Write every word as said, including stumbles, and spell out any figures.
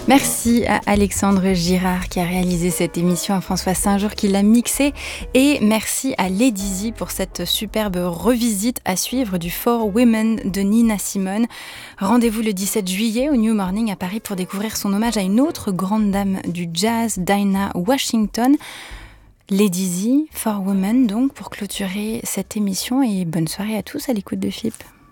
Merci à Alexandre Girard qui a réalisé cette émission, à François Saint-Jour qui l'a mixée, et merci à Lady Z pour cette superbe revisite à suivre du For Women de Nina Simone. Rendez-vous le dix-sept juillet au New Morning à Paris pour découvrir son hommage à une autre grande dame du jazz, Dinah Washington. Lady Z, For Women donc, pour clôturer cette émission, et bonne soirée à tous à l'écoute de F I P.